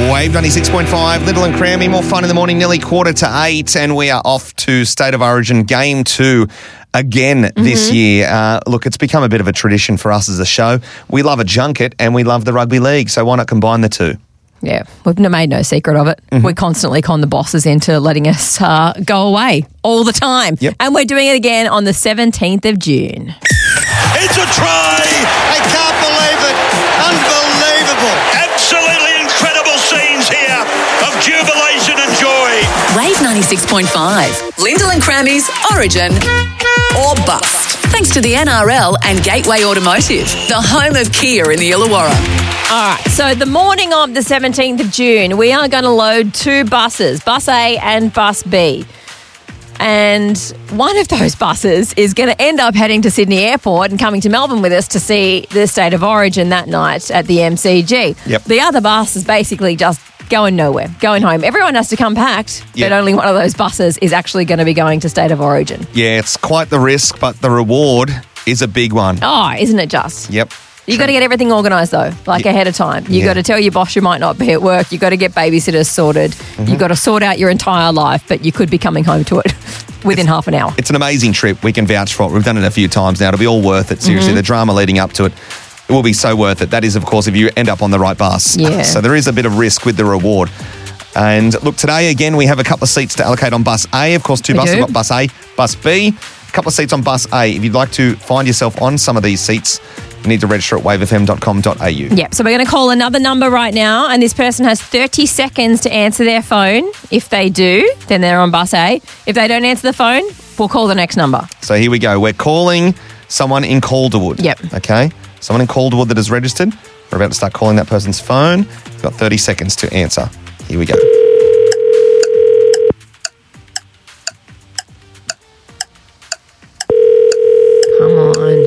Wave 96.5, Little and Crammy, more fun in the morning, nearly 7:45, and we are off to State of Origin Game 2 again this year. Look, it's become a bit of a tradition for us as a show. We love a junket and we love the rugby league, so why not combine the two? Yeah, we've made no secret of it. We constantly con the bosses into letting us go away all the time. Yep. And we're doing it again on the 17th of June. It's a try! I can't believe it. Unbelievable. Absolutely incredible scenes here of jubilation and joy. Wave 96.5, Lyndall and Crammy's Origin or Bust. Thanks to the NRL and Gateway Automotive, the home of Kia in the Illawarra. All right, so the morning of the 17th of June, we are going to load two buses, Bus A and Bus B. And one of those buses is going to end up heading to Sydney Airport and coming to Melbourne with us to see the State of Origin that night at the MCG. Yep. The other bus is basically just going nowhere, going home. Everyone has to come packed, Yep. but only one of those buses is actually going to be going to State of Origin. Yeah, it's quite the risk, but the reward is a big one. Oh, isn't it just? Yep. You got to get everything organised though, like ahead of time. You Yeah. got to tell your boss you might not be at work. You got to get babysitters sorted. You got to sort out your entire life, but you could be coming home to it within half an hour. It's an amazing trip. We can vouch for it. We've done it a few times now. It'll be all worth it, seriously. The drama leading up to it, it will be so worth it. That is, of course, if you end up on the right bus. Yeah. So there is a bit of risk with the reward. And look, today, again, we have a couple of seats to allocate on Bus A. Of course, two We buses. do. We've got Bus A, Bus B. A couple of seats on Bus A. If you'd like to find yourself on some of these seats, you need to register at wavefm.com.au. Yep, so we're going to call another number right now, and this person has 30 seconds to answer their phone. If they do, then they're on Bus A. If they don't answer the phone, we'll call the next number. So here we go. We're calling someone in Calderwood. Yep. Okay? Someone in Calderwood that is registered. We're about to start calling that person's phone. You've got 30 seconds to answer. Here we go. Come on.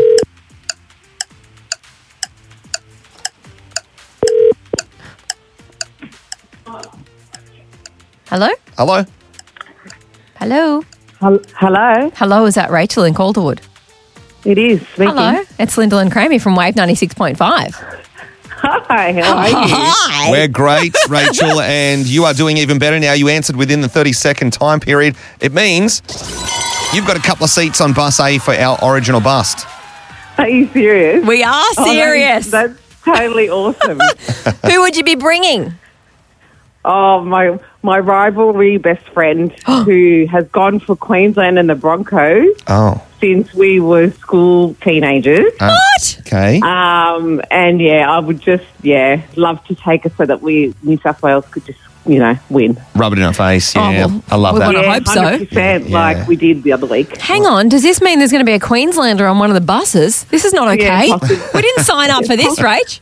Hello? Hello? Hello? Hello, Hello, is that Rachel in Calderwood? it is speaking. Hello, it's Lyndall and Crammy from Wave 96.5. Hi, how are you? Hi. We're great, Rachel, and you are doing even better now. You answered within the 30-second time period. It means you've got a couple of seats on Bus A for our original bust. Are you serious? We are Oh, serious. that's totally awesome. Who would you be bringing? Oh, my rivalry best friend who has gone for Queensland and the Broncos Oh, since we were school teenagers. What? okay. And yeah, I would just, love to take her so that New South Wales could just, win. Rub it in our face. Yeah, Oh, well, I love we that. wanna- I hope so. 100%, Yeah. like we did the other week. Hang on, does this mean there's going to be a Queenslander on one of the buses? This is not okay. Yeah, possibly. We didn't sign up for this, Rach.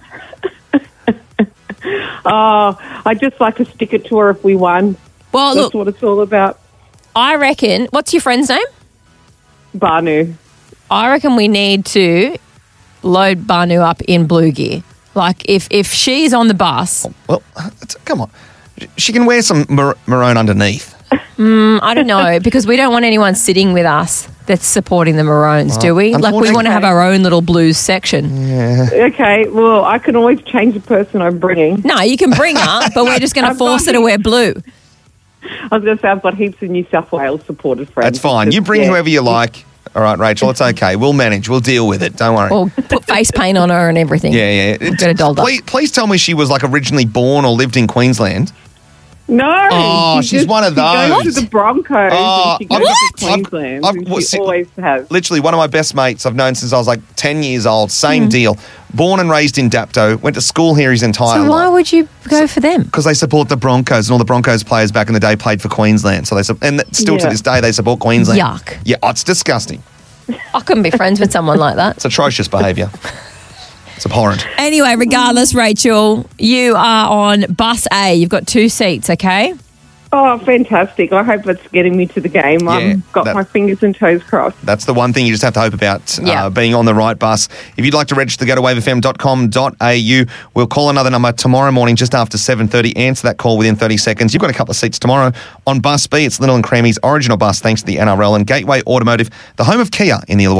Oh, I'd just like to stick it to her if we won. Well, That's look, what it's all about. I reckon, what's your friend's name? Banu. I reckon we need to load Banu up in blue gear. Like, if she's on the bus, Well, come on. She can wear some maroon underneath. I don't know, because we don't want anyone sitting with us that's supporting the Maroons, do we? Like, we want to have our own little blues section. Okay, well, I can always change the person I'm bringing. No, you can bring her, but we're just going to force her to wear blue. I was going to say I've got heaps of New South Wales supported friends. That's fine. You bring whoever you like. All right, Rachel, it's okay. We'll manage. We'll deal with it. Don't worry. Or put face paint on her and everything. Yeah. Get her dolled up. Please tell me she was like originally born or lived in Queensland. No. Oh, she's one of She those. goes to the Broncos Oh, and she goes to Queensland. and she always has. Literally, one of my best mates I've known since I was like 10 years old. Same deal. Born and raised in Dapto. Went to school here his entire So why life. would you go for them? Because they support the Broncos, and all the Broncos players back in the day played for Queensland. So and still to Yeah. this day they support Queensland. Yuck. Yeah, it's disgusting. I couldn't be friends with someone like that. It's atrocious behaviour. It's abhorrent. Anyway, regardless, Rachel, you are on Bus A. You've got two seats, okay? Oh, fantastic. I hope it's getting me to the game. I've got my fingers and toes crossed. That's the one thing you just have to hope about, Yeah. being on the right bus. If you'd like to register, go to wavefm.com.au. We'll call another number tomorrow morning just after 7:30. Answer that call within 30 seconds. You've got a couple of seats tomorrow on Bus B. It's Lyndall and Crammy's original bus, thanks to the NRL and Gateway Automotive, the home of Kia in the Illawarra.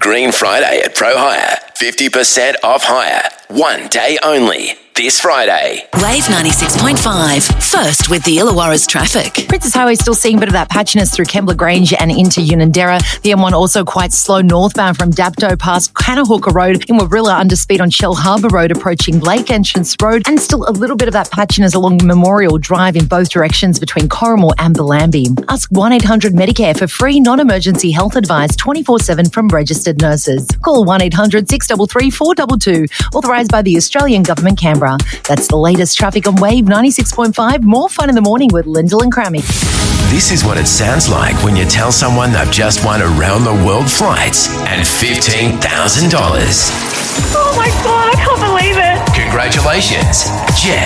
Green Friday at Pro Hire. 50% off hire. 1 day only. This Friday. Wave 96.5. First with the Illawarra's traffic. Princess Highway still seeing a bit of that patchiness through Kembla Grange and into Unanderra. The M1 also quite slow northbound from Dapto past Kanahooka Road in Warilla under speed on Shell Harbour Road approaching Blake Entrance Road, and still a little bit of that patchiness along Memorial Drive in both directions between Corrimal and Bellambi. Ask 1-800-Medicare for free non-emergency health advice 24/7 from registered nurses. Call 1-800-633-422. Authorised by the Australian Government, Canberra. That's the latest traffic on Wave 96.5. More fun in the morning with Lyndall and Crammy. This is what it sounds like when you tell someone they've just won around-the-world flights and $15,000. Oh my God, I can't believe it. Congratulations, Jet.